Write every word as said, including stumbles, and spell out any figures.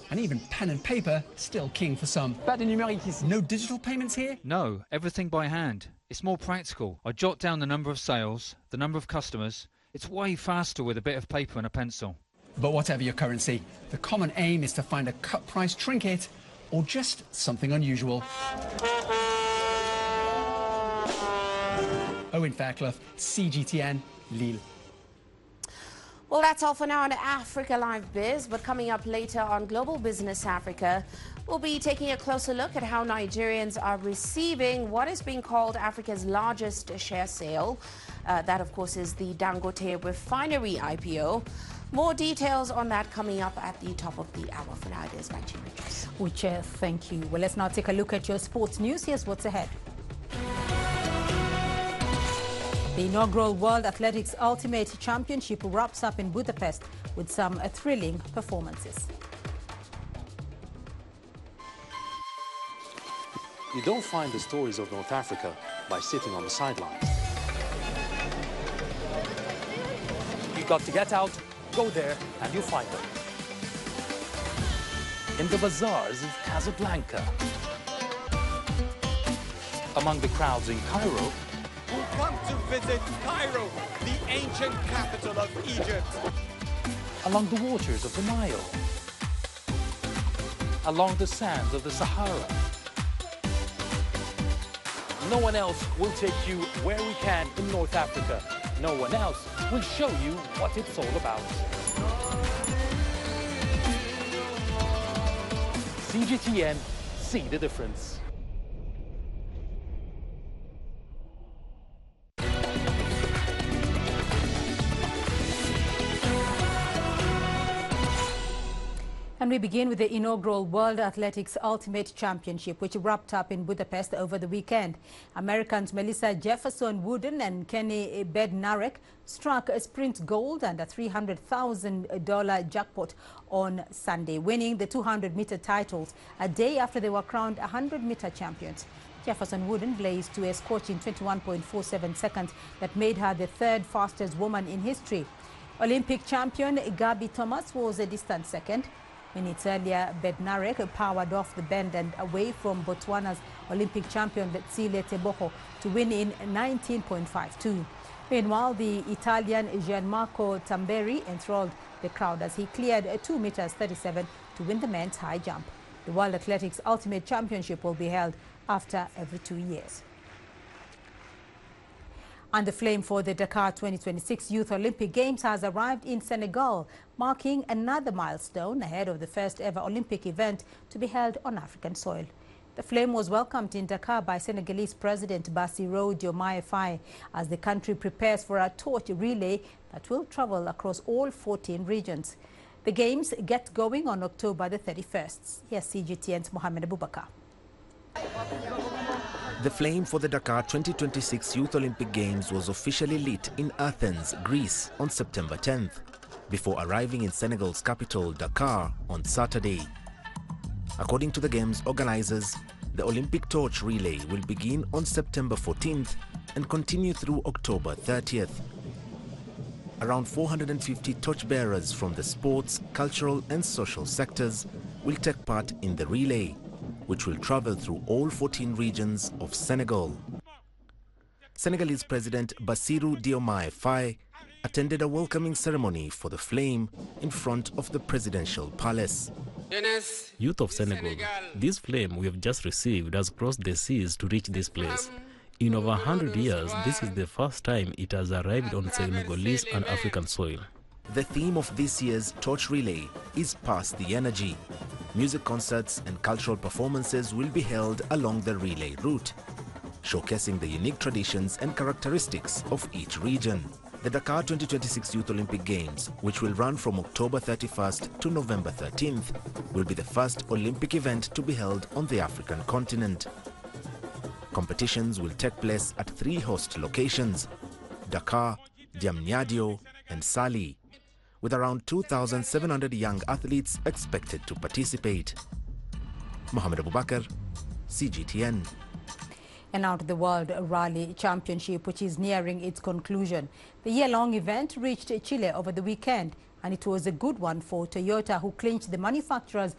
And even pen and paper, still king for some. Pas de numérique ici. No digital payments here? No, everything by hand. It's more practical. I jot down the number of sales, the number of customers. It's way faster with a bit of paper and a pencil. But whatever your currency, the common aim is to find a cut-price trinket or just something unusual. Owen Fairclough, C G T N, Lille. Well, that's all for now on Africa Live Biz, but coming up later on Global Business Africa, we'll be taking a closer look at how Nigerians are receiving what is being called Africa's largest share sale. Uh, that, of course, is the Dangote Refinery I P O. More details on that coming up at the top of the hour. For now, it is back to you, Beatrice. Uche, thank you. Well, let's now take a look at your sports news. Here's what's ahead. The inaugural World Athletics Ultimate Championship wraps up in Budapest with some uh, thrilling performances. You don't find the stories of North Africa by sitting on the sidelines. You've got to get out, go there, and you'll find them. In the bazaars of Casablanca. Among the crowds in Cairo. Who come to visit Cairo, the ancient capital of Egypt. Along the waters of the Nile. Along the sands of the Sahara. No one else will take you where we can in North Africa. No one else will show you what it's all about. C G T N, see the difference. And we begin with the inaugural World Athletics Ultimate Championship, which wrapped up in Budapest over the weekend. Americans Melissa Jefferson Wooden and Kenny Bednarek struck a sprint gold and a three hundred thousand dollar jackpot on Sunday, winning the two hundred meter titles a day after they were crowned one hundred meter champions. Jefferson Wooden blazed to a scorching twenty-one point four seven seconds that made her the third fastest woman in history. Olympic champion Gabi Thomas was a distant second. Minutes earlier, Bednarek powered off the bend and away from Botswana's Olympic champion Letsile Tebogo to win in nineteen point five two. Meanwhile, the Italian Gianmarco Tamberi enthralled the crowd as he cleared two meters thirty-seven to win the men's high jump. The World Athletics Ultimate Championship will be held after every two years. And the flame for the Dakar twenty twenty-six Youth Olympic Games has arrived in Senegal, marking another milestone ahead of the first ever Olympic event to be held on African soil. The flame was welcomed in Dakar by Senegalese President Bassirou Diomaye Faye as the country prepares for a torch relay that will travel across all fourteen regions. The Games get going on October the thirty-first. Here's C G T N's Mohamed Abubakar. The flame for the Dakar twenty twenty-six Youth Olympic Games was officially lit in Athens, Greece on September tenth, before arriving in Senegal's capital, Dakar, on Saturday. According to the Games organizers, the Olympic torch relay will begin on September fourteenth and continue through October thirtieth. Around four hundred fifty torchbearers from the sports, cultural and social sectors will take part in the relay, which will travel through all fourteen regions of Senegal. Senegalese President Bassirou Diomaye Faye attended a welcoming ceremony for the flame in front of the presidential palace. Youth of Senegal, this flame we have just received has crossed the seas to reach this place. In over one hundred years, this is the first time it has arrived on Senegalese and African soil. The theme of this year's torch relay is Pass the Energy. Music concerts and cultural performances will be held along the relay route, showcasing the unique traditions and characteristics of each region. The Dakar twenty twenty-six Youth Olympic Games, which will run from October thirty-first to November thirteenth, will be the first Olympic event to be held on the African continent. Competitions will take place at three host locations: Dakar, Diamniadio and Sali, with around two thousand seven hundred young athletes expected to participate. Mohamed Abubakar, C G T N. And now to the World Rally Championship, which is nearing its conclusion. The year-long event reached Chile over the weekend, and it was a good one for Toyota, who clinched the manufacturer's